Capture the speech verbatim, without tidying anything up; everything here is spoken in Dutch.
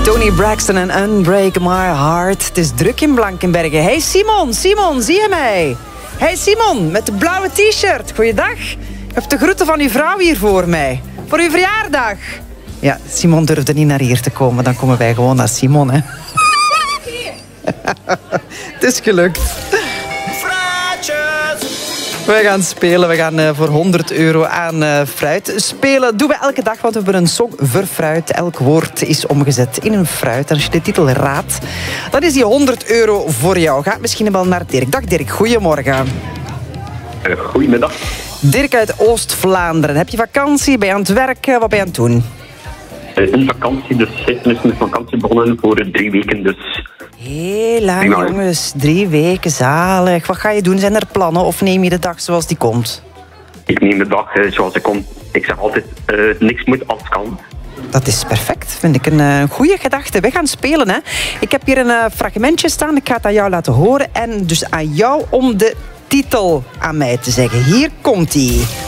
Tony Braxton en Unbreak My Heart. Het is druk in Blankenberge. Hey Simon, Simon, zie je mij? Hey Simon, met de blauwe t-shirt. Goeiedag. Ik heb de groeten van uw vrouw hier voor mij. Voor uw verjaardag. Ja, Simon durfde niet naar hier te komen. Dan komen wij gewoon naar Simon, hè. Het is gelukt. We gaan spelen. We gaan uh, voor honderd euro aan uh, fruit spelen. Doen we elke dag, want we hebben een song voor fruit. Elk woord is omgezet in een fruit. En als je de titel raadt, dan is die honderd euro voor jou. Ga misschien wel naar Dirk. Dag Dirk, goedemorgen. Uh, goedemiddag. Dirk uit Oost-Vlaanderen. Heb je vakantie? Ben je aan het werken? Wat ben je aan het doen? Uh, in vakantie, dus gisteren is mijn vakantie begonnen voor drie weken, dus... Heel lang, jongens. Drie weken, zalig. Wat ga je doen? Zijn er plannen of neem je de dag zoals die komt? Ik neem de dag uh, zoals die komt. Ik zeg altijd, uh, niks moet als kan. Dat is perfect. Vind ik een uh, goede gedachte. We gaan spelen, hè. Ik heb hier een uh, fragmentje staan. Ik ga het aan jou laten horen. En dus aan jou om de titel aan mij te zeggen. Hier komt-ie.